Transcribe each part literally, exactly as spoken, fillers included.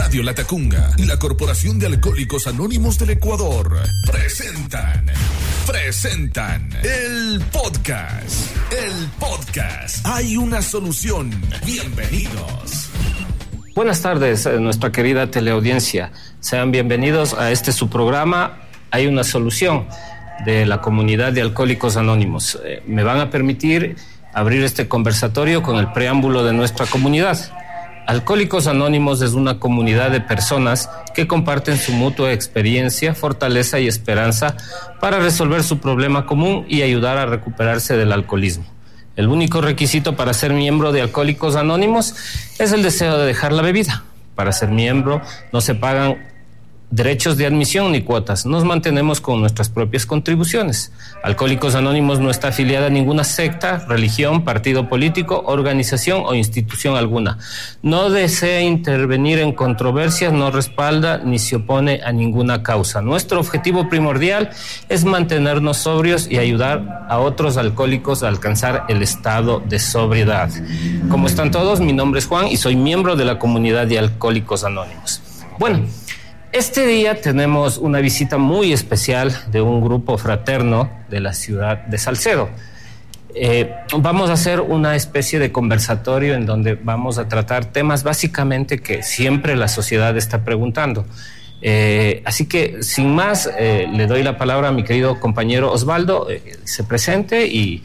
Radio Latacunga y la Corporación de Alcohólicos Anónimos del Ecuador presentan, presentan el podcast, el podcast. Hay una solución. Bienvenidos. Buenas tardes, nuestra querida teleaudiencia. Sean bienvenidos a este su programa, Hay una solución, de la comunidad de Alcohólicos Anónimos. Eh, me van a permitir abrir este conversatorio con el preámbulo de nuestra comunidad. Alcohólicos Anónimos es una comunidad de personas que comparten su mutua experiencia, fortaleza y esperanza para resolver su problema común y ayudar a recuperarse del alcoholismo. El único requisito para ser miembro de Alcohólicos Anónimos es el deseo de dejar la bebida. Para ser miembro no se pagan derechos de admisión ni cuotas. Nos mantenemos con nuestras propias contribuciones. Alcohólicos Anónimos no está afiliada a ninguna secta, religión, partido político, organización o institución alguna. No desea intervenir en controversias, no respalda ni se opone a ninguna causa. Nuestro objetivo primordial es mantenernos sobrios y ayudar a otros alcohólicos a alcanzar el estado de sobriedad. ¿Cómo están todos? Mi nombre es Juan y soy miembro de la comunidad de Alcohólicos Anónimos. Bueno, este día tenemos una visita muy especial de un grupo fraterno de la ciudad de Salcedo. Eh, vamos a hacer una especie de conversatorio en donde vamos a tratar temas básicamente que siempre la sociedad está preguntando. Eh, así que, sin más, eh, le doy la palabra a mi querido compañero Osvaldo, eh, se presente y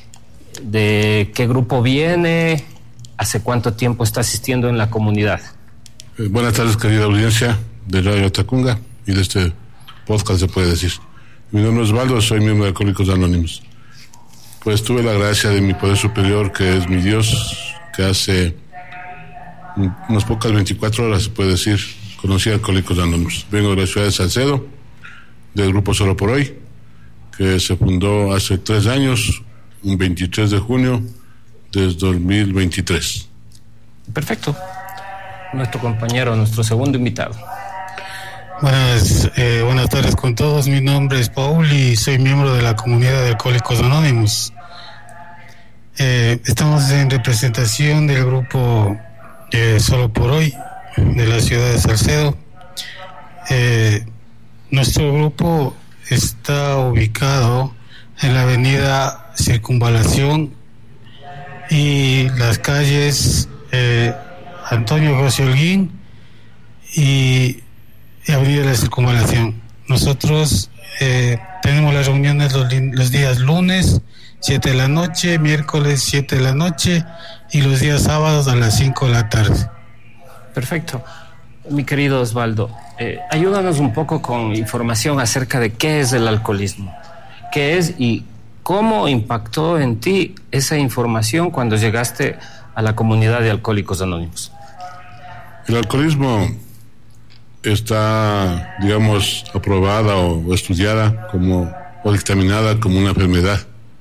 de qué grupo viene, hace cuánto tiempo está asistiendo en la comunidad. Eh, buenas tardes, querida audiencia de Radio Latacunga y de este podcast, se puede decir. Mi nombre es Osvaldo, soy miembro de Alcohólicos Anónimos. Pues tuve la gracia de mi poder superior, que es mi Dios, que hace unas pocas veinticuatro horas, se puede decir, conocí a Alcohólicos Anónimos. Vengo de la ciudad de Salcedo, del grupo Solo por Hoy, que se fundó hace tres años, un veintitrés de junio de dos mil veintitrés. Perfecto. Nuestro compañero, nuestro segundo invitado. Buenas, eh, buenas tardes con todos. Mi nombre es Paul y soy miembro de la comunidad de Alcohólicos Anónimos. Eh, estamos en representación del grupo eh, Solo por Hoy de la ciudad de Salcedo. Eh, nuestro grupo está ubicado en la avenida Circunvalación y las calles eh, Antonio José Holguín y Avenida de la Circunvalación. Nosotros eh, tenemos las reuniones los, los días lunes, siete de la noche, miércoles, siete de la noche y los días sábados a las cinco de la tarde. Perfecto. Mi querido Osvaldo, eh, ayúdanos un poco con información acerca de qué es el alcoholismo, qué es y cómo impactó en ti esa información cuando llegaste a la comunidad de Alcohólicos Anónimos. El alcoholismo está, digamos, aprobada o estudiada como, o dictaminada como una enfermedad.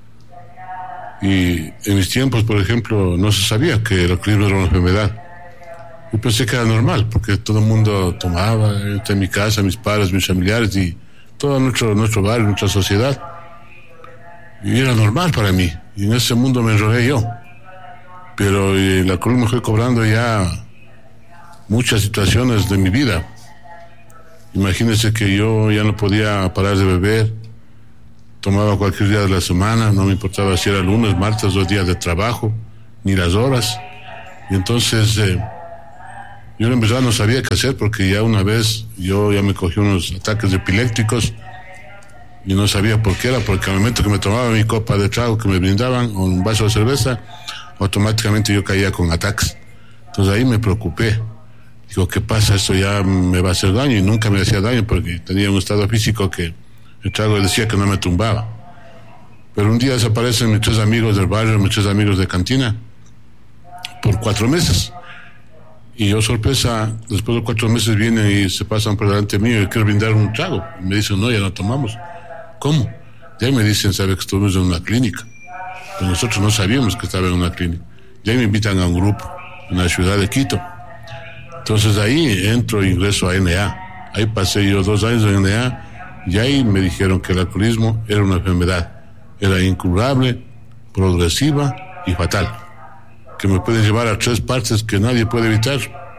Y en mis tiempos, por ejemplo, no se sabía que el alcoholismo era una enfermedad. Yo pensé que era normal, porque todo el mundo tomaba, en mi casa, mis padres, mis familiares y todo nuestro, nuestro barrio, nuestra sociedad. Y era normal para mí. Y en ese mundo me enrolé yo. Pero el alcoholismo fue cobrando ya muchas situaciones de mi vida. Imagínense que yo ya no podía parar de beber, tomaba cualquier día de la semana, no me importaba si era lunes, martes, dos días de trabajo, ni las horas. Y entonces eh, yo en verdad no sabía qué hacer, porque ya una vez yo ya me cogí unos ataques epilépticos y no sabía por qué era, porque al momento que me tomaba mi copa de trago que me brindaban o un vaso de cerveza, automáticamente yo caía con ataques. Entonces ahí me preocupé. Digo, ¿qué pasa? Esto ya me va a hacer daño, y nunca me hacía daño porque tenía un estado físico que el trago decía que no me tumbaba. Pero un día desaparecen mis tres amigos del barrio, mis tres amigos de cantina, por cuatro meses. Y yo, sorpresa, después de cuatro meses vienen y se pasan por delante mío y quiero brindar un trago. Y me dicen, no, ya no tomamos. ¿Cómo? Y ahí me dicen, sabe que estuvimos en una clínica. Pero nosotros no sabíamos que estaba en una clínica. Y ahí me invitan a un grupo en la ciudad de Quito. Entonces ahí entro e ingreso a N A. Ahí pasé yo dos años en N A y ahí me dijeron que el alcoholismo era una enfermedad. Era incurable, progresiva y fatal. Que me puede llevar a tres partes que nadie puede evitar.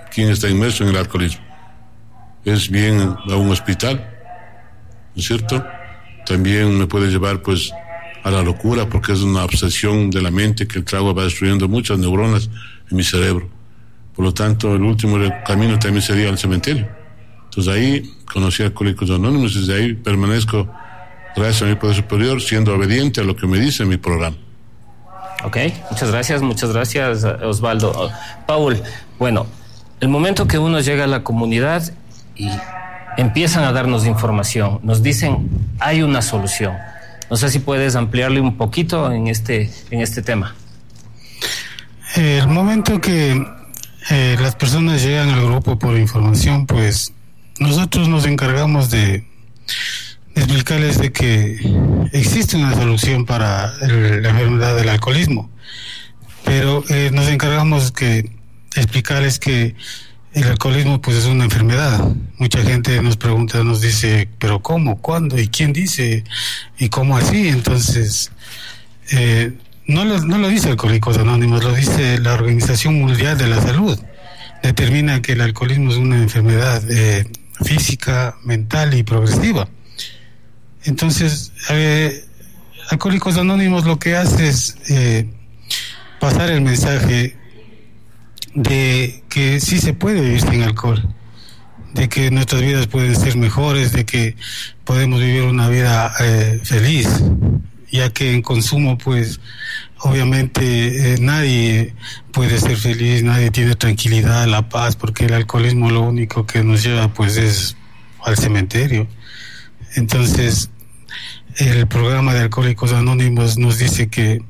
quien está inmerso en el alcoholismo. Es bien a un hospital, ¿no es cierto? También me puede llevar pues a la locura, porque es una obsesión de la mente, que el trago va destruyendo muchas neuronas en mi cerebro. Por lo tanto, el último camino también sería el cementerio. Entonces ahí conocí a Alcohólicos Anónimos y desde ahí permanezco, gracias a mi poder superior, siendo obediente a lo que me dice mi programa. Ok, muchas gracias, muchas gracias, Osvaldo. Paul, bueno, el momento que uno llega a la comunidad y empiezan a darnos información, nos dicen, hay una solución. No sé si puedes ampliarle un poquito en este, en este tema. El momento que eh, las personas llegan al grupo por información, pues nosotros nos encargamos de, de explicarles de que existe una solución para el, la enfermedad del alcoholismo, pero eh, nos encargamos de explicarles que el alcoholismo pues es una enfermedad. Mucha gente nos pregunta, nos dice, pero ¿cómo? ¿Cuándo? ¿Y quién dice? ¿Y cómo así? Entonces, eh, no, lo, no lo dice Alcohólicos Anónimos, lo dice la Organización Mundial de la Salud. Determina que el alcoholismo es una enfermedad eh, física, mental y progresiva. Entonces, eh, Alcohólicos Anónimos lo que hace es eh, pasar el mensaje de que sí se puede vivir sin alcohol, de que nuestras vidas pueden ser mejores, de que podemos vivir una vida eh, feliz, ya que en consumo pues obviamente eh, nadie puede ser feliz, nadie tiene tranquilidad, la paz, porque el alcoholismo lo único que nos lleva pues es al cementerio. Entonces el programa de Alcohólicos Anónimos nos dice que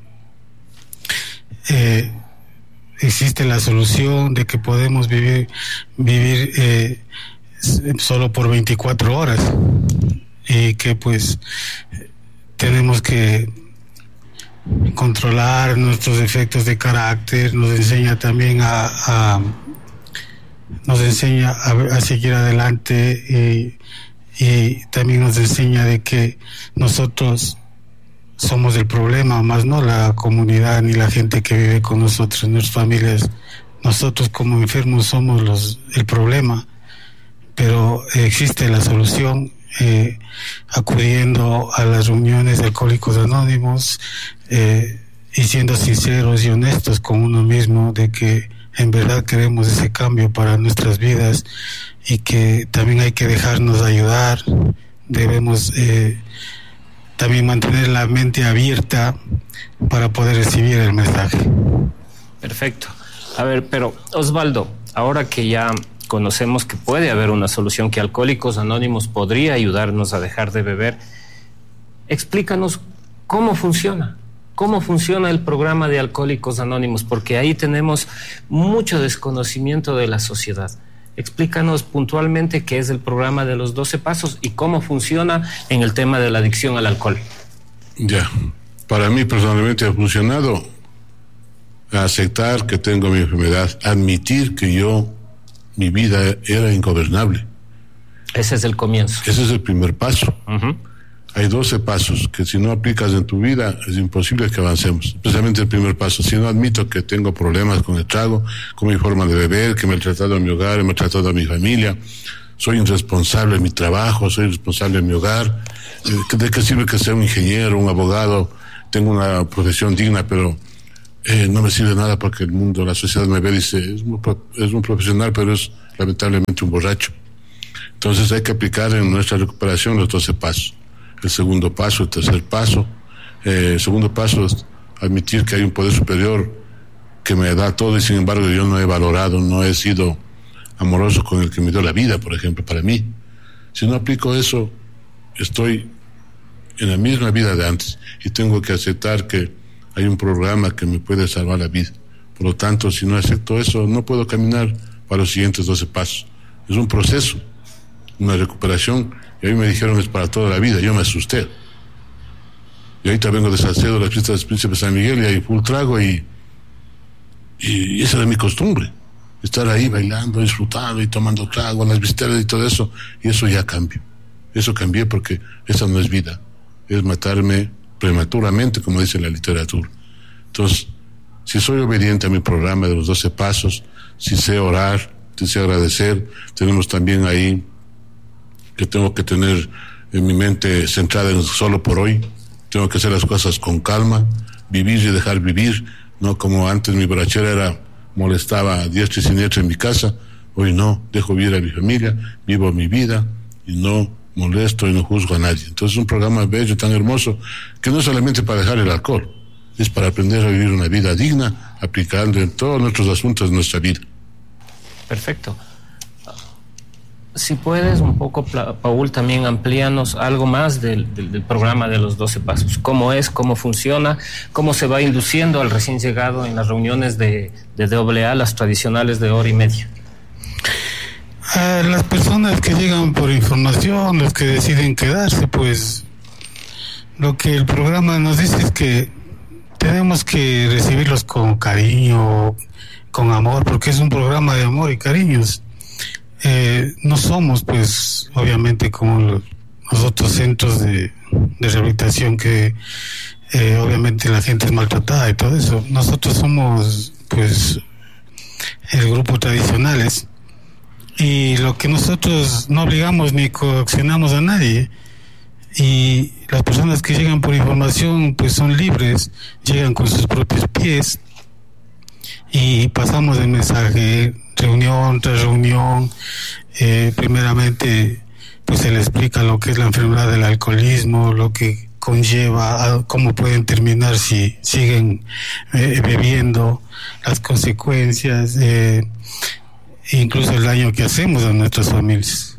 eh, existe la solución de que podemos vivir vivir eh, solo por veinticuatro horas y que pues tenemos que controlar nuestros defectos de carácter. Nos enseña también a, a nos enseña a, a seguir adelante y, y también nos enseña de que nosotros somos el problema, más no la comunidad ni la gente que vive con nosotros, nuestras familias. Nosotros como enfermos somos los el problema, pero existe la solución eh, acudiendo a las reuniones de Alcohólicos Anónimos eh, y siendo sinceros y honestos con uno mismo de que en verdad queremos ese cambio para nuestras vidas y que también hay que dejarnos ayudar. Debemos eh, también mantener la mente abierta para poder recibir el mensaje. Perfecto. A ver, pero Osvaldo, ahora que ya conocemos que puede haber una solución, que Alcohólicos Anónimos podría ayudarnos a dejar de beber, explícanos cómo funciona, cómo funciona el programa de Alcohólicos Anónimos, porque ahí tenemos mucho desconocimiento de la sociedad. Explícanos puntualmente qué es el programa de los doce pasos y cómo funciona en el tema de la adicción al alcohol. Ya, para mí personalmente ha funcionado aceptar que tengo mi enfermedad, admitir que yo, mi vida era ingobernable. Ese es el comienzo. Ese es el primer paso. Uh-huh. Hay doce pasos que si no aplicas en tu vida es imposible que avancemos. Especialmente el primer paso. Si no admito que tengo problemas con el trago, con mi forma de beber, que me he tratado en mi hogar, me he tratado a mi familia, soy irresponsable en mi trabajo, soy irresponsable en mi hogar. ¿De qué sirve que sea un ingeniero, un abogado? Tengo una profesión digna, pero eh, no me sirve nada porque el mundo, la sociedad me ve y dice, es un, es un profesional, pero es lamentablemente un borracho. Entonces hay que aplicar en nuestra recuperación los doce pasos. El segundo paso, el tercer paso. Eh, el segundo paso es admitir que hay un poder superior que me da todo y sin embargo yo no he valorado, no he sido amoroso con el que me dio la vida, por ejemplo, para mí. Si no aplico eso, estoy en la misma vida de antes y tengo que aceptar que hay un programa que me puede salvar la vida. Por lo tanto, si no acepto eso, no puedo caminar para los siguientes doce pasos. Es un proceso, una recuperación. Y a mí me dijeron es para toda la vida, yo me asusté. Y ahorita vengo de Salcedo, la fiesta del Príncipe San Miguel, y hay full trago y, y, y esa era mi costumbre. Estar ahí bailando, disfrutando y tomando trago, las vistelas y todo eso. Y eso ya cambió. Eso cambié porque esa no es vida. Es matarme prematuramente, como dice la literatura. Entonces, si soy obediente a mi programa de los doce pasos, si sé orar, deseo agradecer. Tenemos también ahí que tengo que tener en mi mente centrada en solo por hoy. Tengo que hacer las cosas con calma, vivir y dejar vivir, no como antes mi borrachera era, molestaba a diestra y siniestra en mi casa. Hoy no, dejo vivir a mi familia, vivo mi vida y no molesto y no juzgo a nadie. Entonces es un programa bello, tan hermoso, que no es solamente para dejar el alcohol, es para aprender a vivir una vida digna, aplicando en todos nuestros asuntos de nuestra vida. Perfecto. Si puedes un poco, Paul, también amplíanos algo más del, del, del programa de los doce pasos. ¿Cómo es? ¿Cómo funciona? ¿Cómo se va induciendo al recién llegado en las reuniones de, de doble A, las tradicionales de hora y media? A las personas que llegan por información, los que deciden quedarse, pues lo que el programa nos dice es que tenemos que recibirlos con cariño, con amor, porque es un programa de amor y cariños. Eh, no somos, pues, obviamente como los, los otros centros de, de rehabilitación que eh, obviamente la gente es maltratada y todo eso. Nosotros somos, pues, el grupo tradicionales, y lo que nosotros no obligamos ni coaccionamos a nadie, y las personas que llegan por información pues son libres, llegan con sus propios pies y pasamos el mensaje reunión tras reunión. Eh, primeramente pues se les explica lo que es la enfermedad del alcoholismo, lo que conlleva, a cómo pueden terminar si siguen eh, bebiendo, las consecuencias, eh, incluso el daño que hacemos a nuestras familias.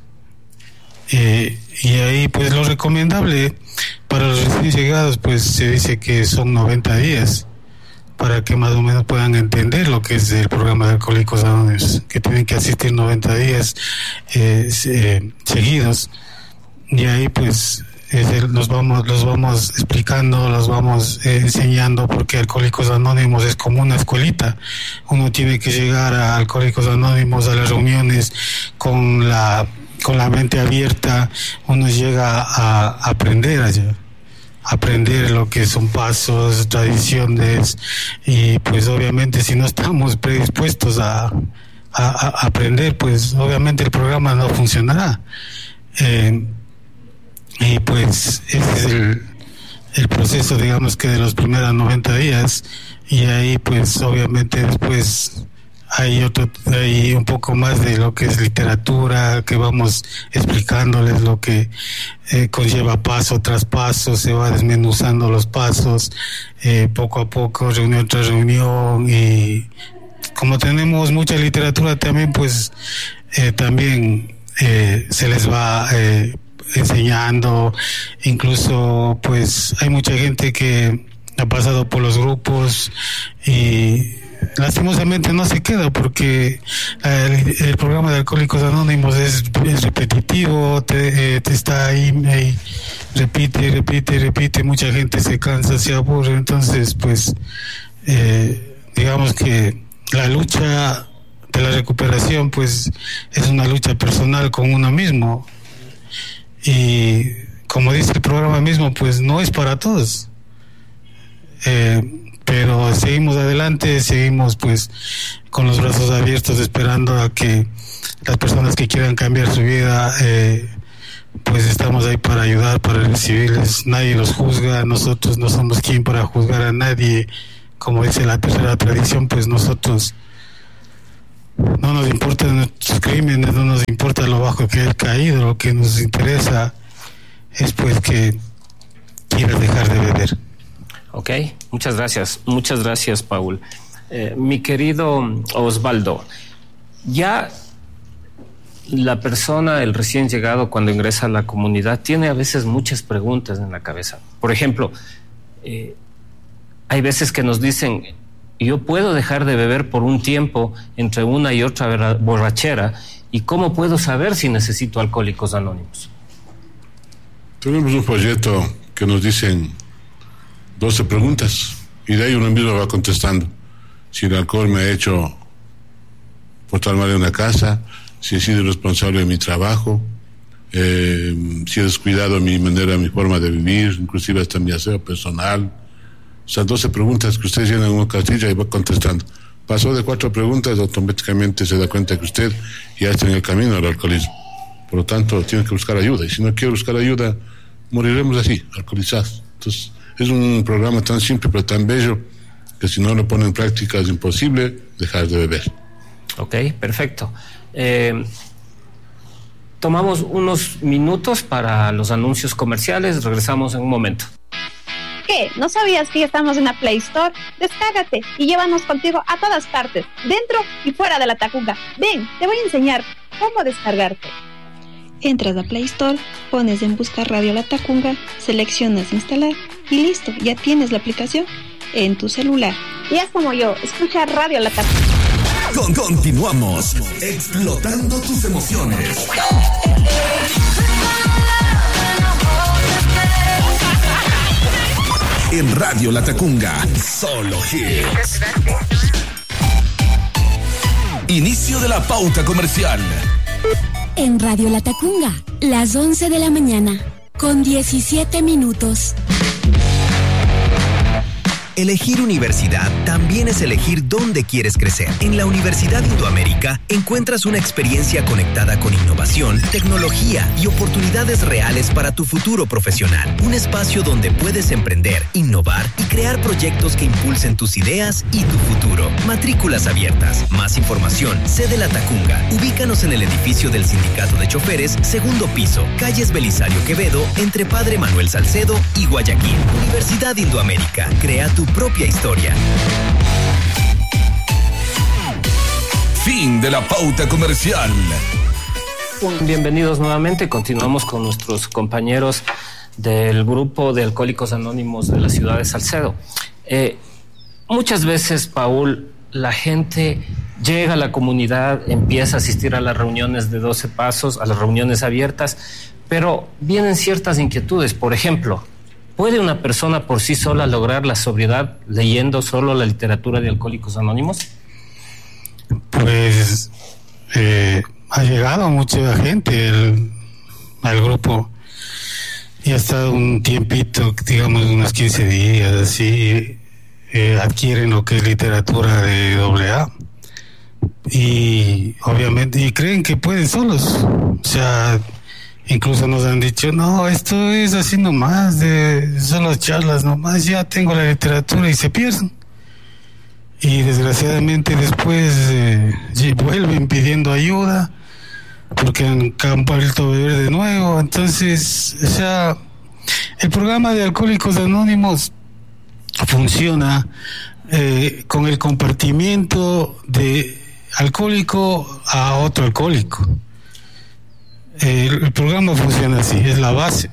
Eh, y ahí pues lo recomendable para los recién llegados pues se dice que son noventa días, para que más o menos puedan entender lo que es el programa de Alcohólicos Anónimos, que tienen que asistir noventa días eh, eh, seguidos, y ahí pues eh, los vamos los vamos explicando, los vamos eh, enseñando, porque Alcohólicos Anónimos es como una escuelita. Uno tiene que llegar a Alcohólicos Anónimos, a las reuniones, con la con la mente abierta. Uno llega a, a aprender allá, aprender lo que son pasos, tradiciones, y pues obviamente si no estamos predispuestos a, a, a aprender, pues obviamente el programa no funcionará. Eh, y pues ese es el, el proceso, digamos, que de los primeros noventa días, y ahí pues obviamente después hay otro, hay un poco más de lo que es literatura, que vamos explicándoles lo que eh, conlleva paso tras paso, se va desmenuzando los pasos, eh, poco a poco, reunión tras reunión, y como tenemos mucha literatura también, pues eh, también eh, se les va eh, enseñando. Incluso pues hay mucha gente que ha pasado por los grupos y lastimosamente no se queda, porque el, el programa de Alcohólicos Anónimos es, es repetitivo, te, eh, te está ahí, ahí, repite, repite, repite, mucha gente se cansa, se aburre. Entonces pues eh, digamos que la lucha de la recuperación pues es una lucha personal con uno mismo, y como dice el programa mismo, pues no es para todos. eh, pero seguimos adelante, seguimos pues con los brazos abiertos, esperando a que las personas que quieran cambiar su vida, eh, pues estamos ahí para ayudar, para recibirles. Nadie los juzga, nosotros no somos quien para juzgar a nadie. Como dice la tercera tradición, pues nosotros no nos importan nuestros crímenes, no nos importa lo bajo que haya caído. Lo que nos interesa es pues que quieras dejar de beber. Ok, muchas gracias, muchas gracias, Paul. Eh, mi querido Osvaldo, ya la persona, el recién llegado, cuando ingresa a la comunidad, tiene a veces muchas preguntas en la cabeza. Por ejemplo, eh, hay veces que nos dicen, yo puedo dejar de beber por un tiempo entre una y otra borrachera, ¿y cómo puedo saber si necesito Alcohólicos Anónimos? Tenemos un folleto que nos dicen doce preguntas, y de ahí uno mismo va contestando. Si el alcohol me ha hecho portar mal en una casa, si he sido responsable de mi trabajo, eh, si he descuidado mi manera, mi forma de vivir, inclusive hasta mi aseo personal. O sea, doce preguntas que ustedes llenan en una cartilla y va contestando. pasó de cuatro preguntas, automáticamente se da cuenta que usted ya está en el camino al alcoholismo. Por lo tanto, tiene que buscar ayuda. Y si no quiere buscar ayuda, moriremos así, alcoholizados. Entonces, es un programa tan simple pero tan bello que si no lo pone en práctica es imposible dejar de beber. Ok, perfecto. Eh, tomamos unos minutos para los anuncios comerciales. Regresamos en un momento. ¿Qué? ¿No sabías que ya estamos en la Play Store? Descárgate y llévanos contigo a todas partes, dentro y fuera de la Tacunga. Ven, te voy a enseñar cómo descargarte. Entras a Play Store, pones en buscar Radio La Tacunga, seleccionas instalar y listo, ya tienes la aplicación en tu celular. Y haz como yo, escucha Radio La Tacunga. Con, continuamos explotando tus emociones. En Radio La Tacunga, solo hits. Inicio de la pauta comercial. En Radio La Tacunga, las once de la mañana, con diecisiete minutos. Elegir universidad también es elegir dónde quieres crecer. En la Universidad Indoamérica encuentras una experiencia conectada con innovación, tecnología y oportunidades reales para tu futuro profesional. Un espacio donde puedes emprender, innovar y crear proyectos que impulsen tus ideas y tu futuro. Matrículas abiertas. Más información. Sede La Tacunga. Ubícanos en el edificio del Sindicato de Choferes, segundo piso, calles Belisario Quevedo, entre Padre Manuel Salcedo y Guayaquil. Universidad Indoamérica. Crea tu propia historia. Fin de la pauta comercial. Bienvenidos nuevamente. Continuamos con nuestros compañeros del grupo de Alcohólicos Anónimos de la ciudad de Salcedo. Eh, muchas veces, Paul, la gente llega a la comunidad, empieza a asistir a las reuniones de doce pasos, a las reuniones abiertas, pero vienen ciertas inquietudes. Por ejemplo, ¿puede una persona por sí sola lograr la sobriedad leyendo solo la literatura de Alcohólicos Anónimos? Pues eh, ha llegado mucha gente el, al grupo y ha estado un tiempito, digamos unos quince días, así, eh, adquieren lo que es literatura de doble A y obviamente y creen que pueden solos, o sea, incluso nos han dicho, no, esto es así nomás, de solo charlas nomás, ya tengo la literatura, y se pierden. Y desgraciadamente después eh, vuelven pidiendo ayuda porque han, han vuelto a beber de nuevo. Entonces, o sea, el programa de Alcohólicos Anónimos funciona eh, con el compartimiento de alcohólico a otro alcohólico. El, el programa funciona así, es la base.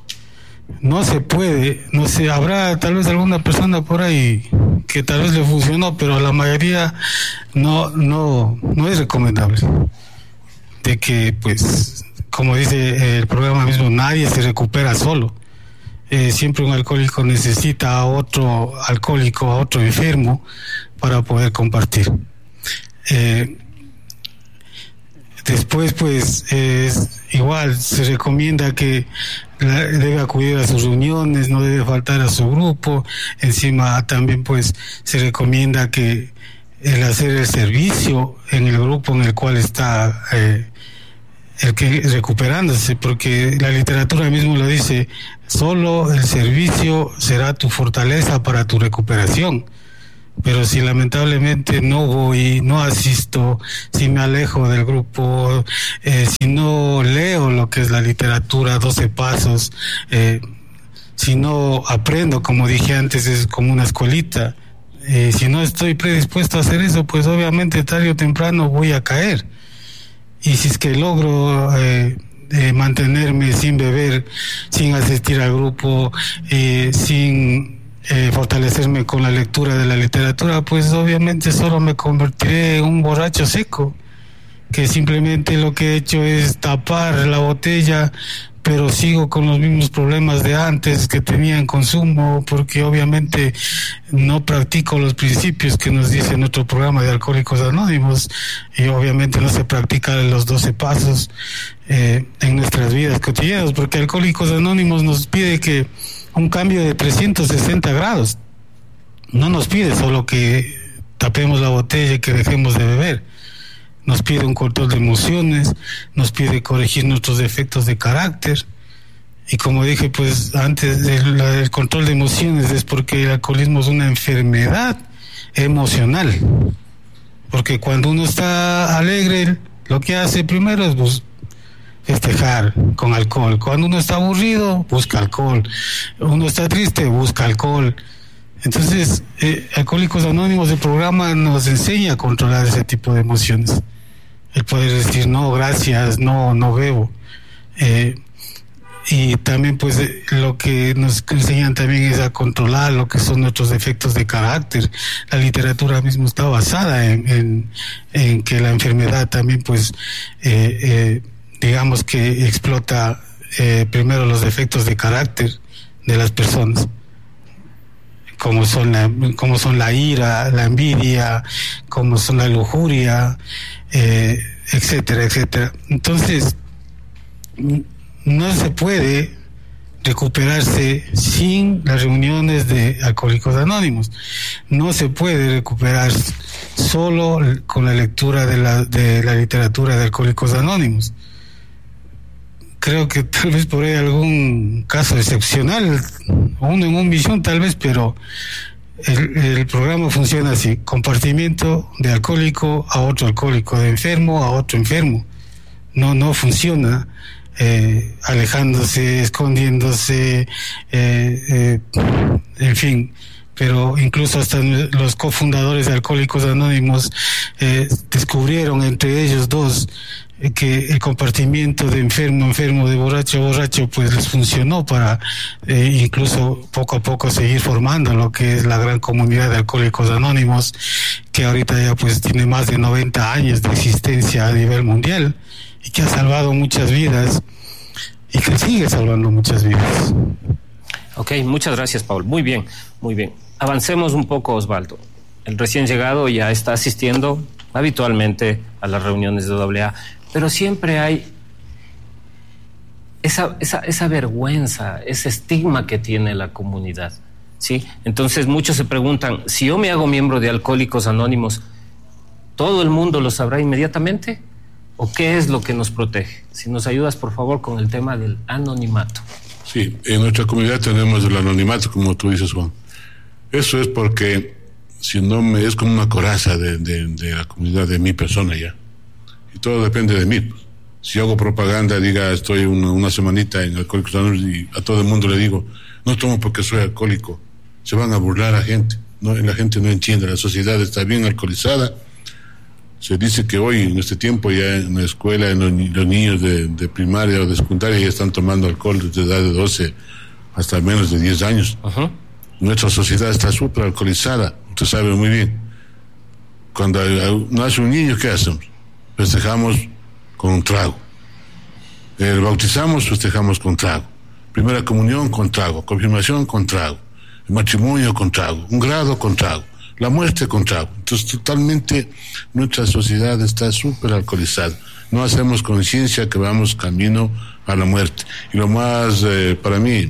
No se puede, no sé, habrá tal vez alguna persona por ahí que tal vez le funcionó, pero la mayoría no, no, no es recomendable. De que, pues, como dice el programa mismo, nadie se recupera solo. Eh, siempre un alcohólico necesita a otro alcohólico, a otro enfermo, para poder compartir. Eh, Después, pues, eh, igual se recomienda que la, debe acudir a sus reuniones, no debe faltar a su grupo. Encima también, pues, se recomienda que el hacer el servicio en el grupo en el cual está eh, el que recuperándose, porque la literatura mismo lo dice, solo el servicio será tu fortaleza para tu recuperación. Pero si lamentablemente no voy, no asisto, si me alejo del grupo, eh, si no leo lo que es la literatura, doce pasos, eh, si no aprendo, como dije antes, es como una escuelita, eh, si no estoy predispuesto a hacer eso, pues obviamente tarde o temprano voy a caer. Y si es que logro eh, eh, mantenerme sin beber, sin asistir al grupo, eh, sin Eh, fortalecerme con la lectura de la literatura, pues obviamente solo me convertiré en un borracho seco, que simplemente lo que he hecho es tapar la botella, pero sigo con los mismos problemas de antes que tenía en consumo, porque obviamente no practico los principios que nos dice nuestro programa de Alcohólicos Anónimos, y obviamente no se practican los doce pasos eh, en nuestras vidas cotidianas, porque Alcohólicos Anónimos nos pide que un cambio de trescientos sesenta grados. No nos pide solo que tapemos la botella y que dejemos de beber. Nos pide un control de emociones, nos pide corregir nuestros defectos de carácter. Y como dije pues antes, el, el control de emociones es porque el alcoholismo es una enfermedad emocional. Porque cuando uno está alegre, lo que hace primero es pues, festejar con alcohol. Cuando uno está aburrido, busca alcohol. Uno está triste, busca alcohol. Entonces, eh, Alcohólicos Anónimos, el programa nos enseña a controlar ese tipo de emociones. El poder decir, no, gracias, no, no bebo. Eh, y también, pues, eh, lo que nos enseñan también es a controlar lo que son nuestros defectos de carácter. La literatura mismo está basada en, en, en que la enfermedad también, pues, eh, eh, digamos que explota eh, primero los defectos de carácter de las personas. Como son, la, como son la ira, la envidia, como son la lujuria, eh, etcétera, etcétera. Entonces, no se puede recuperarse sin las reuniones de Alcohólicos Anónimos. No se puede recuperar solo con la lectura de la, de la literatura de Alcohólicos Anónimos. Creo que tal vez por ahí algún caso excepcional, uno en un millón tal vez, pero el, el programa funciona así: compartimiento de alcohólico a otro alcohólico, de enfermo a otro enfermo. No, no funciona eh, alejándose, escondiéndose, eh, eh, en fin. Pero incluso hasta los cofundadores de Alcohólicos Anónimos eh, descubrieron entre ellos dos que el compartimiento de enfermo, enfermo, de borracho, borracho, pues les funcionó para eh, incluso poco a poco seguir formando lo que es la gran comunidad de Alcohólicos Anónimos, que ahorita ya pues tiene más de noventa años de existencia a nivel mundial y que ha salvado muchas vidas y que sigue salvando muchas vidas. Ok, muchas gracias, Paul. Muy bien, muy bien. Avancemos un poco, Osvaldo. El recién llegado ya está asistiendo habitualmente a las reuniones de doble A, pero siempre hay esa, esa, esa vergüenza, ese estigma que tiene la comunidad, ¿sí? Entonces muchos se preguntan, si yo me hago miembro de Alcohólicos Anónimos, ¿todo el mundo lo sabrá inmediatamente? ¿O qué es lo que nos protege? Si nos ayudas, por favor, con el tema del anonimato. Sí, en nuestra comunidad tenemos el anonimato, como tú dices, Juan. Eso es porque si no me, es como una coraza de, de, de la comunidad, de mi persona ya. Y todo depende de mí. Si hago propaganda, diga, estoy una, una semanita en Alcohólicos Anónimos y a todo el mundo le digo, no tomo porque soy alcohólico, se van a burlar a la gente. No, la gente no entiende, la sociedad está bien alcoholizada. Se dice que hoy, en este tiempo, ya en la escuela, en los, los niños de, de primaria o de secundaria ya están tomando alcohol desde edad de doce hasta menos de diez años. Uh-huh. Nuestra sociedad está súper alcoholizada, usted sabe muy bien. Cuando nace un niño, ¿qué hacemos? Festejamos con un trago. El bautizamos, festejamos con trago. Primera comunión con trago, confirmación con trago, el matrimonio con trago, un grado con trago, la muerte con trago. Entonces, totalmente nuestra sociedad está súper alcoholizada. No hacemos conciencia que vamos camino a la muerte. Y lo más, eh, para mí,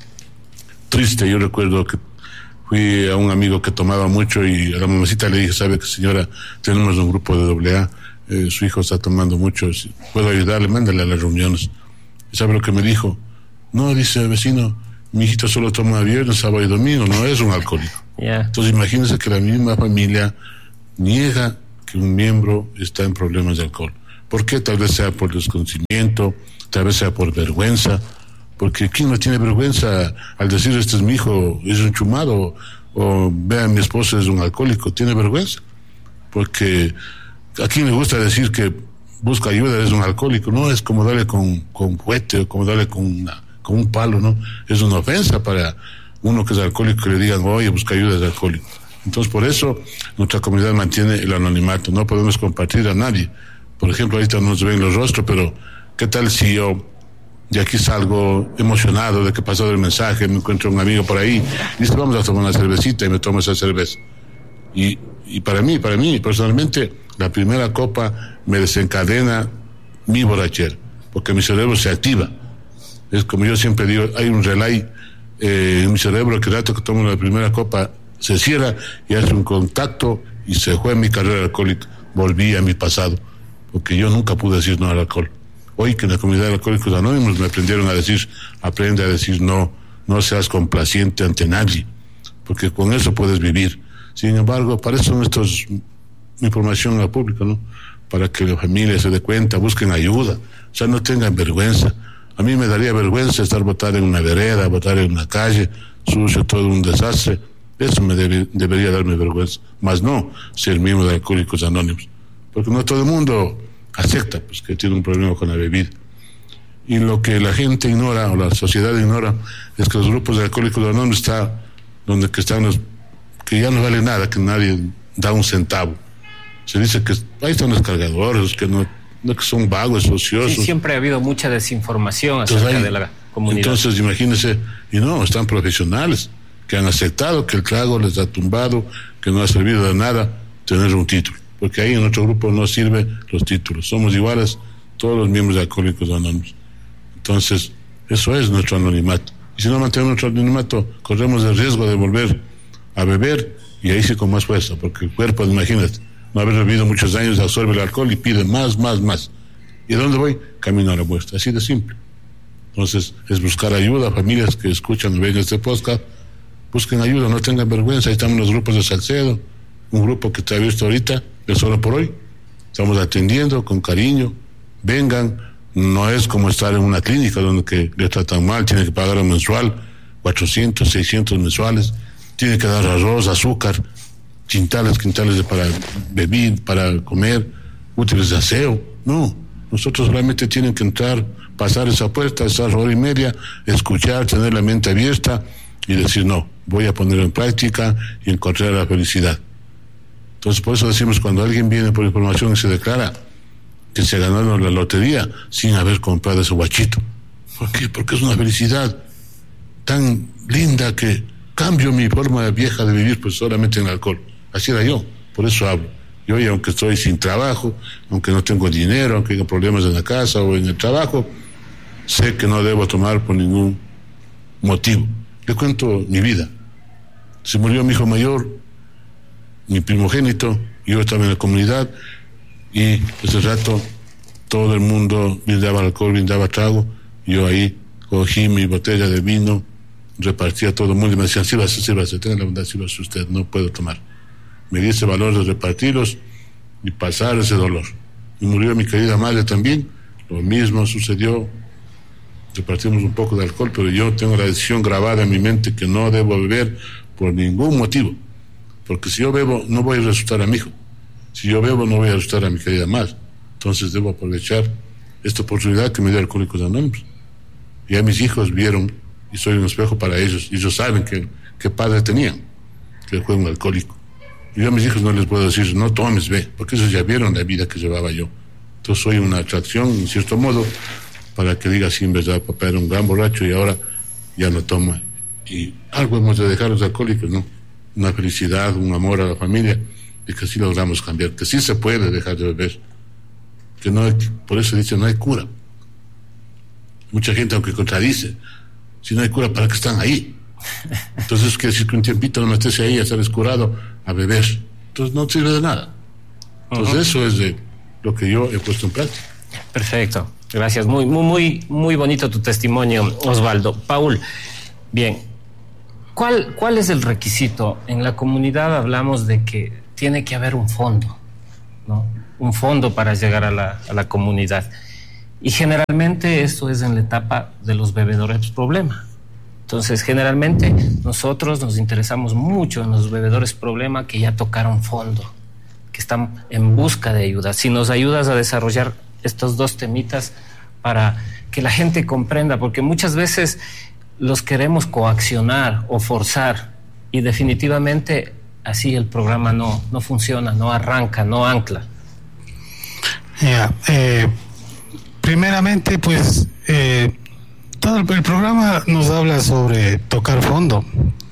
triste, yo recuerdo que fui a un amigo que tomaba mucho y a la mamacita le dije, sabe que señora, tenemos un grupo de doble A, eh, su hijo está tomando mucho, si puedo ayudarle, mándale a las reuniones. ¿Y sabe lo que me dijo? No, dice, vecino, mi hijito solo toma viernes, sábado y domingo, no es un alcohólico. Yeah. Entonces imagínense que la misma familia niega que un miembro está en problemas de alcohol. ¿Por qué? Tal vez sea por desconocimiento, tal vez sea por vergüenza, porque ¿quién no tiene vergüenza al decir este es mi hijo, es un chumado, o vean mi esposo es un alcohólico? ¿Tiene vergüenza? Porque ¿a quién le gusta decir que busca ayuda, es un alcohólico? No, es como darle con, con fuete o como darle con, una, con un palo, ¿no? Es una ofensa para uno que es alcohólico que le digan, oye, busca ayuda, es alcohólico. Entonces, por eso nuestra comunidad mantiene el anonimato, no podemos compartir a nadie. Por ejemplo, ahorita no se ven los rostros, pero ¿qué tal si yo de aquí salgo emocionado de que pasó el mensaje, me encuentro un amigo por ahí, y dice, vamos a tomar una cervecita, y me tomo esa cerveza? Y, y para mí, para mí, personalmente, la primera copa me desencadena mi borrachera, porque mi cerebro se activa. Es como yo siempre digo, hay un relay eh, en mi cerebro que el rato que tomo la primera copa se cierra y hace un contacto y se fue mi carrera alcohólica, volví a mi pasado, porque yo nunca pude decir no al alcohol. Hoy que en la comunidad de Alcohólicos Anónimos me aprendieron a decir, aprende a decir no, no seas complaciente ante nadie, porque con eso puedes vivir. Sin embargo, para eso nuestros información a la pública, ¿no? Para que la familia se dé cuenta, busquen ayuda, o sea, no tengan vergüenza. A mí me daría vergüenza estar botar en una vereda, botar en una calle, sucio, todo un desastre. Eso me debe, debería darme vergüenza, más no ser miembro de Alcohólicos Anónimos, porque no todo el mundo acepta pues que tiene un problema con la bebida. Y lo que la gente ignora, o la sociedad ignora, es que los grupos de Alcohólicos Anónimos están donde que están los que ya no vale nada, que nadie da un centavo. Se dice que ahí están los cargadores, que no, no que son vagos, ociosos. Sí, siempre ha habido mucha desinformación acerca entonces, ahí, de la comunidad. Entonces, imagínense, y no, están profesionales que han aceptado que el trago les ha tumbado, que no ha servido de nada tener un título, porque ahí en nuestro grupo no sirven los títulos, somos iguales todos los miembros de Alcohólicos Anónimos. Entonces, eso es nuestro anonimato. Y si no mantenemos nuestro anonimato, corremos el riesgo de volver a beber, y ahí sí con más fuerza, porque el cuerpo, imagínate, no haber bebido muchos años, absorbe el alcohol y pide más, más, más. ¿Y dónde voy? Camino a la muerte, así de simple. Entonces, es buscar ayuda, familias que escuchan y ven este podcast, busquen ayuda, no tengan vergüenza. Ahí estamos los grupos de Salcedo, un grupo que está abierto ahorita, de solo por hoy. Estamos atendiendo con cariño, vengan, no es como estar en una clínica donde que le tratan mal, tiene que pagar un mensual, cuatrocientos, seiscientos mensuales, tiene que dar arroz, azúcar, quintales, quintales de para beber, para comer, útiles de aseo. No, nosotros solamente tienen que entrar, pasar esa puerta, estar hora y media, escuchar, tener la mente abierta y decir no, voy a ponerlo en práctica y encontrar la felicidad. Entonces por eso decimos, cuando alguien viene por información y se declara que se ganó la lotería sin haber comprado ese guachito. ¿Por qué? Porque es una felicidad tan linda que cambio mi forma vieja de vivir pues solamente en el alcohol. Así era yo, por eso hablo. Y hoy, aunque estoy sin trabajo, aunque no tengo dinero, aunque tengo problemas en la casa o en el trabajo, sé que no debo tomar por ningún motivo. Le cuento mi vida. Se murió mi hijo mayor, mi primogénito, yo estaba en la comunidad y ese rato todo el mundo brindaba alcohol, brindaba trago. Yo ahí cogí mi botella de vino, repartía a todo el mundo y me decían, sírvase, sírvase, tenga la bondad, sírvase usted, no puedo tomar. Me di ese valor de repartirlos y pasar ese dolor. Y murió mi querida madre también, lo mismo sucedió, repartimos un poco de alcohol, pero yo tengo la decisión grabada en mi mente que no debo beber por ningún motivo, porque si yo bebo no voy a resultar a mi hijo, si yo bebo no voy a resultar a mi querida madre. Entonces debo aprovechar esta oportunidad que me dio Alcohólicos Anónimos. Ya mis hijos vieron, y soy un espejo para ellos, y ellos saben que, que padre tenían, que fue un alcohólico. Y yo a mis hijos no les puedo decir, no tomes, ve, porque ellos ya vieron la vida que llevaba yo. Entonces soy una atracción, en cierto modo, para que diga, sí, en verdad, papá era un gran borracho y ahora ya no toma. Y algo hemos de dejar los alcohólicos, ¿no? Una felicidad, un amor a la familia, y que sí logramos cambiar, que sí se puede dejar de beber. Que no hay, por eso dice, no hay cura. Mucha gente, aunque contradice, si no hay cura, ¿para qué están ahí? Entonces, es que decir que un tiempito no estés ahí a estar escurado a beber. Entonces, no sirve de nada. Entonces, uh-huh. Eso es de lo que yo he puesto en práctica. Perfecto. Gracias. Muy, muy, muy, muy bonito tu testimonio, Osvaldo. Paul, bien. ¿Cuál, cuál es el requisito? En la comunidad hablamos de que tiene que haber un fondo, ¿no? Un fondo para llegar a la, a la comunidad. Y generalmente esto es en la etapa de los bebedores problema. Entonces, generalmente nosotros nos interesamos mucho en los bebedores problema que ya tocaron fondo, que están en busca de ayuda. Si nos ayudas a desarrollar estos dos temitas para que la gente comprenda, porque muchas veces los queremos coaccionar o forzar y definitivamente así el programa no, no funciona, no arranca, no ancla. Yeah, eh, primeramente, pues, eh, todo el, el programa nos habla sobre tocar fondo.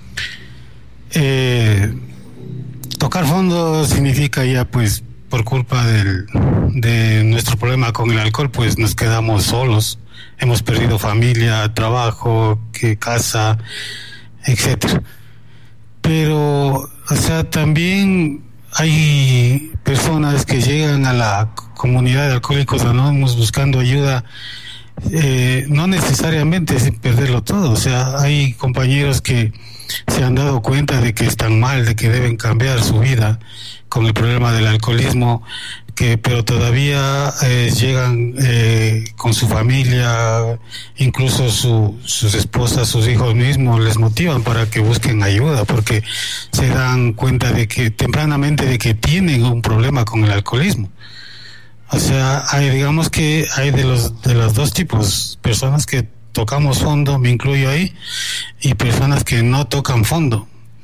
Eh, tocar fondo significa ya, pues, por culpa del, de nuestro problema con el alcohol, pues nos quedamos solos. Hemos perdido familia, trabajo, que casa, etcétera. Pero, o sea, también hay personas que llegan a la comunidad de Alcohólicos Anónimos buscando ayuda, eh, no necesariamente sin perderlo todo. O sea, hay compañeros que se han dado cuenta de que están mal, de que deben cambiar su vida con el problema del alcoholismo, que pero todavía eh, llegan eh, con su familia, incluso su, sus esposas, sus hijos mismos les motivan para que busquen ayuda, porque se dan cuenta de que tempranamente de que tienen un problema con el alcoholismo. O sea, hay, digamos que hay de los de los dos tipos, personas que tocamos fondo, me incluyo ahí, y personas que no tocan fondo.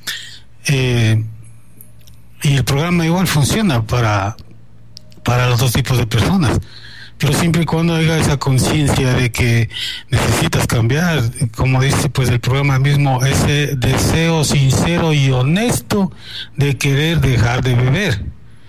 Eh, y el programa igual funciona para para los dos tipos de personas, pero siempre y cuando haya esa conciencia de que necesitas cambiar, como dice pues el programa mismo, ese deseo sincero y honesto de querer dejar de beber.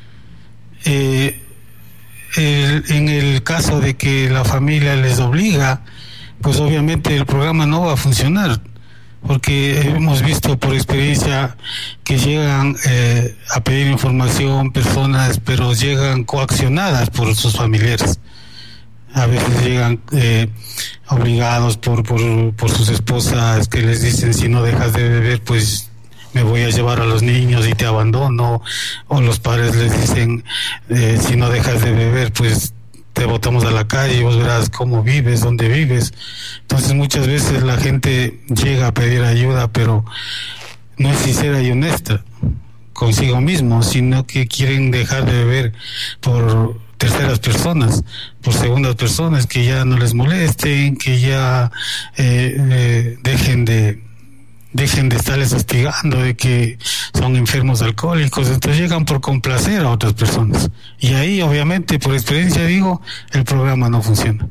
Eh, el, en el caso de que la familia les obliga, pues obviamente el programa no va a funcionar, porque hemos visto por experiencia que llegan eh, a pedir información personas, pero llegan coaccionadas por sus familiares. A veces llegan eh, obligados por, por, por sus esposas, que les dicen: si no dejas de beber, pues me voy a llevar a los niños y te abandono. O los padres les dicen: eh, si no dejas de beber, pues te botamos a la calle y vos verás cómo vives, dónde vives. Entonces muchas veces la gente llega a pedir ayuda, pero no es sincera y honesta consigo mismo, sino que quieren dejar de beber por terceras personas, por segundas personas, que ya no les molesten, que ya eh, eh, dejen de dejen de estarles hostigando de que son enfermos alcohólicos. Entonces llegan por complacer a otras personas, y ahí obviamente por experiencia digo, el programa no funciona,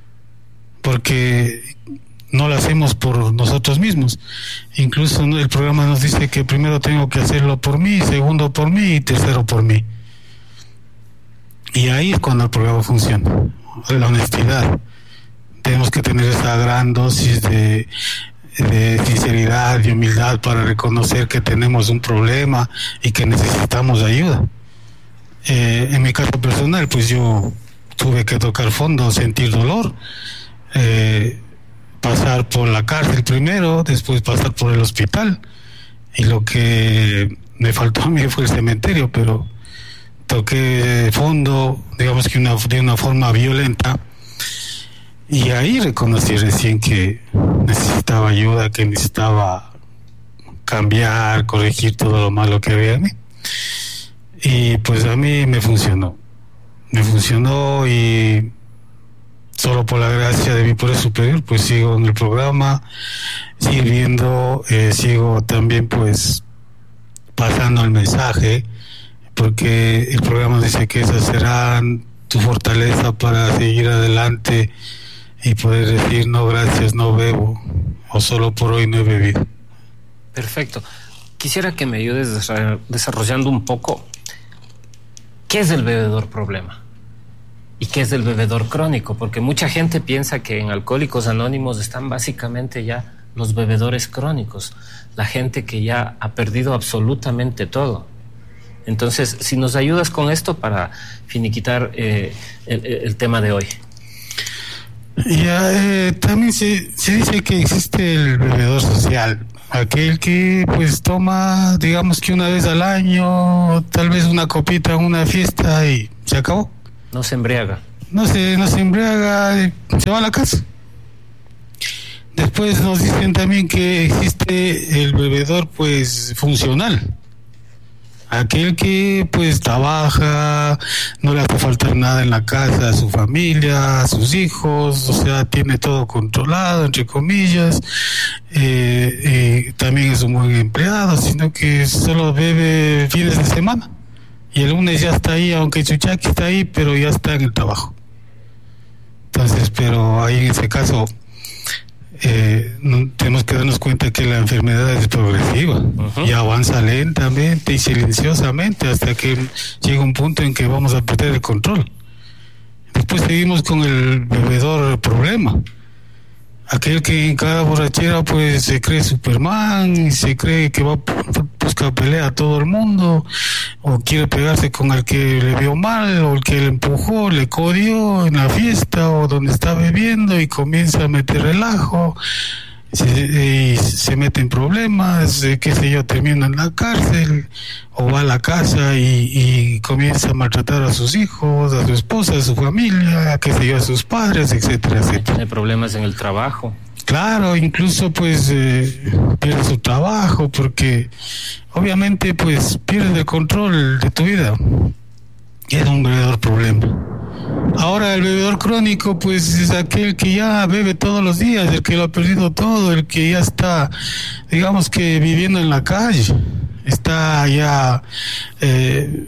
porque no lo hacemos por nosotros mismos. Incluso el programa nos dice que primero tengo que hacerlo por mí, segundo por mí y tercero por mí, y ahí es cuando el programa funciona. La honestidad, tenemos que tener esa gran dosis de de sinceridad y humildad para reconocer que tenemos un problema y que necesitamos ayuda. Eh, en mi caso personal, pues yo tuve que tocar fondo, sentir dolor, eh, pasar por la cárcel primero, después pasar por el hospital, y lo que me faltó a mí fue el cementerio, pero toqué fondo, digamos que una, de una forma violenta. Y ahí reconocí recién que necesitaba ayuda, que necesitaba cambiar, corregir todo lo malo que había en mí. Y pues a mí me funcionó. Me funcionó, y solo por la gracia de mi poder superior, pues sigo en el programa, sirviendo, eh, sigo también pues pasando el mensaje, porque el programa dice que esa será tu fortaleza para seguir adelante y poder decir: no, gracias, no bebo, o solo por hoy no he bebido. Perfecto. Quisiera que me ayudes desarrollando un poco qué es el bebedor problema y qué es el bebedor crónico, porque mucha gente piensa que en Alcohólicos Anónimos están básicamente ya los bebedores crónicos, la gente que ya ha perdido absolutamente todo. Entonces, si nos ayudas con esto para finiquitar eh, el, el tema de hoy. Ya, eh, también se, se dice que existe el bebedor social, aquel que pues toma, digamos que una vez al año, tal vez una copita en una fiesta y se acabó. No se embriaga. No se, no se embriaga, y se va a la casa. Después nos dicen también que existe el bebedor pues funcional, aquel que pues trabaja, no le hace faltar nada en la casa, a su familia, a sus hijos, o sea, tiene todo controlado, entre comillas, eh, eh, también es un buen empleado, sino que solo bebe fines de semana, y el lunes ya está ahí, aunque Chuchaki está ahí, pero ya está en el trabajo. Entonces, pero ahí en ese caso Eh, no, tenemos que darnos cuenta que la enfermedad es progresiva, uh-huh. y avanza lentamente y silenciosamente hasta que llega un punto en que vamos a perder el control. Después seguimos con el bebedor problema, aquel que en cada borrachera pues se cree Superman y se cree que va a busca pelea a todo el mundo, o quiere pegarse con el que le vio mal, o el que le empujó, le codió en la fiesta, o donde está bebiendo y comienza a meter relajo, se, y se mete en problemas, eh, qué sé yo, termina en la cárcel, o va a la casa y, y comienza a maltratar a sus hijos, a su esposa, a su familia, qué sé yo, a sus padres, etcétera, etcétera. Tiene problemas en el trabajo. Claro, incluso pues eh, pierde su trabajo porque obviamente pues pierde el control de tu vida. Es un verdadero problema. Ahora el bebedor crónico pues es aquel que ya bebe todos los días, el que lo ha perdido todo, el que ya está, digamos que viviendo en la calle, está ya, eh,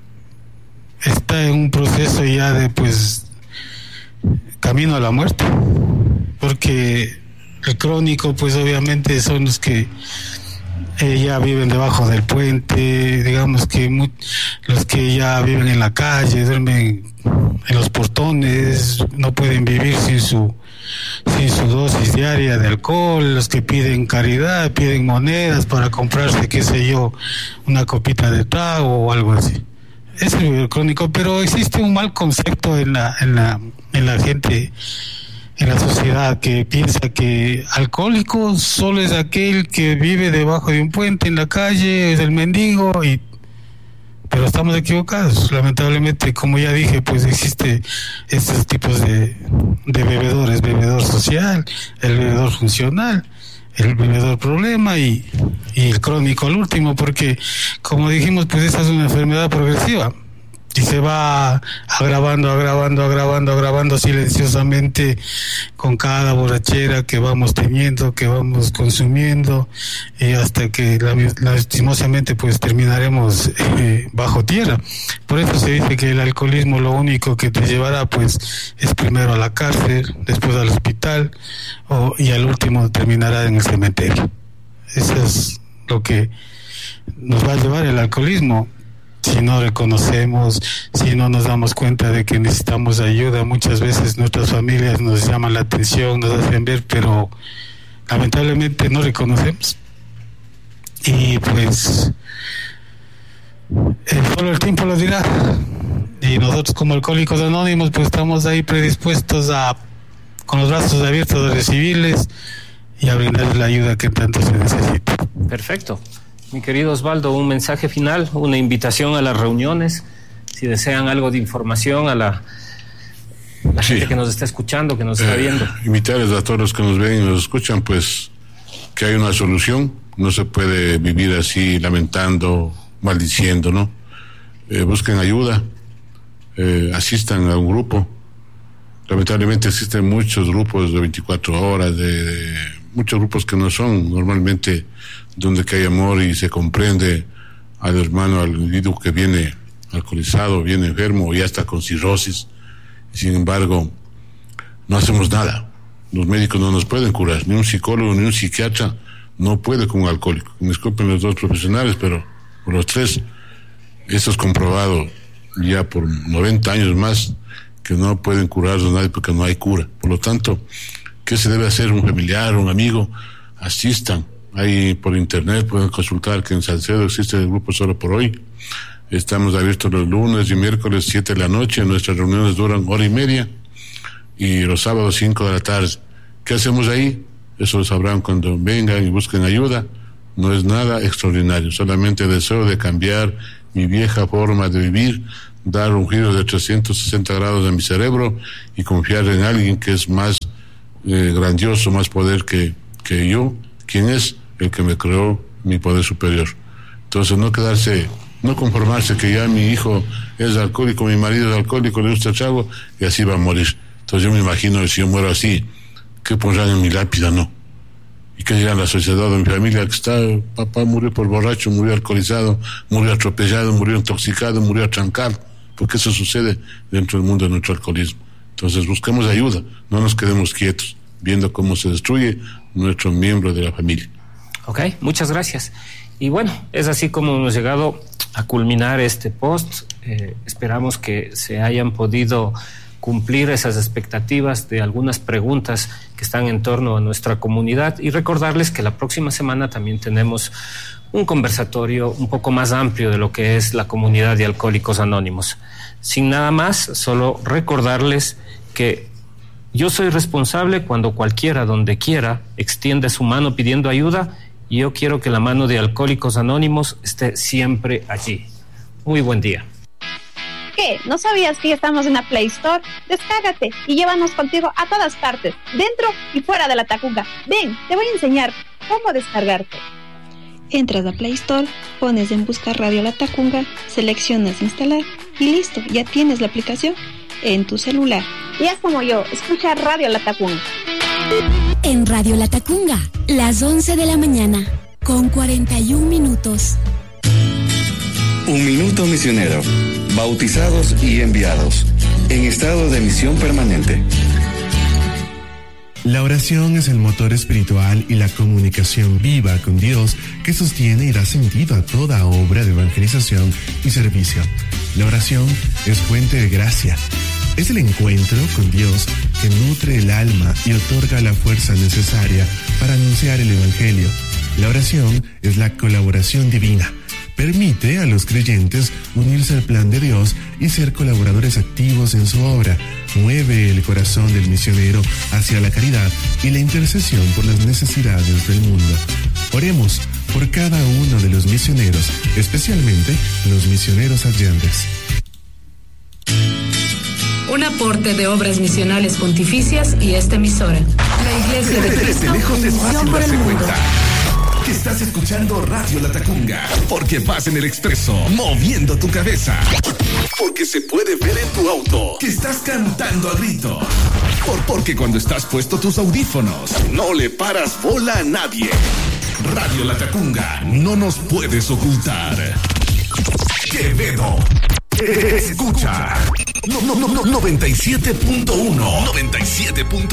está en un proceso ya de pues camino a la muerte, porque el crónico pues obviamente son los que eh, ya viven debajo del puente, digamos que mu- los que ya viven en la calle, duermen en los portones, no pueden vivir sin su sin su dosis diaria de alcohol, los que piden caridad, piden monedas para comprarse, qué sé yo, una copita de trago o algo así. Es el crónico, pero existe un mal concepto en la en la en la gente, en la sociedad, que piensa que alcohólico solo es aquel que vive debajo de un puente en la calle, es el mendigo, y pero estamos equivocados. Lamentablemente, como ya dije, pues existe estos tipos de, de bebedores: bebedor social, el bebedor funcional, el bebedor problema y, y el crónico al último, porque como dijimos, pues esa es una enfermedad progresiva y se va agravando, agravando, agravando, agravando silenciosamente con cada borrachera que vamos teniendo, que vamos consumiendo, y hasta que lastimosamente pues terminaremos eh, bajo tierra. Por eso se dice que el alcoholismo lo único que te llevará pues es primero a la cárcel, después al hospital, o, y al último terminará en el cementerio. Eso es lo que nos va a llevar el alcoholismo. Si no reconocemos, si no nos damos cuenta de que necesitamos ayuda, muchas veces nuestras familias nos llaman la atención, nos hacen ver, pero lamentablemente no reconocemos. Y pues el, solo el tiempo lo dirá. Y nosotros como Alcohólicos Anónimos pues estamos ahí predispuestos a, con los brazos abiertos, a recibirles y a brindarles la ayuda que tanto se necesita. Perfecto. Mi querido Osvaldo, un mensaje final, una invitación a las reuniones, si desean algo de información a la, la sí. gente que nos está escuchando, que nos está eh, viendo. Invitarles a todos los que nos ven y nos escuchan, pues, que hay una solución. No se puede vivir así lamentando, maldiciendo, ¿no? Eh, busquen ayuda, eh, asistan a un grupo. Lamentablemente existen muchos grupos de veinticuatro horas, de, de muchos grupos que no son normalmente donde que hay amor y se comprende al hermano, al individuo que viene alcoholizado, viene enfermo, ya está con cirrosis. Sin embargo, no hacemos nada. Los médicos no nos pueden curar, ni un psicólogo, ni un psiquiatra no puede con un alcohólico. Me disculpen los dos profesionales, pero por los tres, esto es comprobado ya por noventa años más, que no pueden curarlos nadie porque no hay cura. Por lo tanto, ¿qué se debe hacer? Un familiar, un amigo, asistan. Ahí por internet pueden consultar que en Salcedo existe el grupo Solo por Hoy. Estamos abiertos los lunes y miércoles siete de la noche. Nuestras reuniones duran hora y media. Y los sábados cinco de la tarde. ¿Qué hacemos ahí? Eso lo sabrán cuando vengan y busquen ayuda. No es nada extraordinario. Solamente deseo de cambiar mi vieja forma de vivir, dar un giro de trescientos sesenta grados a mi cerebro y confiar en alguien que es más eh, grandioso, más poder que, que yo. ¿Quién es? El que me creó, mi poder superior. Entonces no quedarse, no conformarse que ya mi hijo es alcohólico, mi marido es alcohólico, le gusta el trago y así va a morir. Entonces yo me imagino que si yo muero así, ¿qué pondrán en mi lápida? No. ¿Y qué dirá la sociedad de mi familia? Que está, papá murió por borracho, murió alcoholizado, murió atropellado, murió intoxicado, murió atrancado, porque eso sucede dentro del mundo de nuestro alcoholismo. Entonces busquemos ayuda, no nos quedemos quietos, viendo cómo se destruye nuestro miembro de la familia. Ok, muchas gracias. Y bueno, es así como hemos llegado a culminar este post. Eh, esperamos que se hayan podido cumplir esas expectativas de algunas preguntas que están en torno a nuestra comunidad y recordarles que la próxima semana también tenemos un conversatorio un poco más amplio de lo que es la comunidad de Alcohólicos Anónimos. Sin nada más, solo recordarles que yo soy responsable cuando cualquiera, donde quiera, extiende su mano pidiendo ayuda, y yo quiero que la mano de Alcohólicos Anónimos esté siempre allí. Muy buen día. ¿Qué? ¿No sabías que ya estamos en la Play Store? Descárgate y llévanos contigo a todas partes, dentro y fuera de la Tacunga. Ven, te voy a enseñar cómo descargarte. Entras a Play Store, pones en buscar Radio La Tacunga, seleccionas instalar y listo, ya tienes la aplicación en tu celular. Y es como yo, escucha Radio La Tacunga. En Radio La Tacunga, las once de la mañana, con cuarenta y un minutos. Un minuto misionero, bautizados y enviados, en estado de misión permanente. La oración es el motor espiritual y la comunicación viva con Dios que sostiene y da sentido a toda obra de evangelización y servicio. La oración es fuente de gracia. Es el encuentro con Dios que nutre el alma y otorga la fuerza necesaria para anunciar el Evangelio. La oración es la colaboración divina. Permite a los creyentes unirse al plan de Dios y ser colaboradores activos en su obra. Mueve el corazón del misionero hacia la caridad y la intercesión por las necesidades del mundo. Oremos por cada uno de los misioneros, especialmente los misioneros adyentes. Un aporte de Obras Misionales Pontificias y esta emisora. La Iglesia de Cristo. Desde lejos es fácil por el darse mundo. cuenta que estás escuchando Radio La Tacunga, porque vas en el expreso, moviendo tu cabeza, porque se puede ver en tu auto que estás cantando a grito, por porque cuando estás puesto tus audífonos, no le paras bola a nadie. Radio La Tacunga, no nos puedes ocultar. Quevedo, escucha, no, no, no, no, noventa y siete punto uno, noventa y siete punto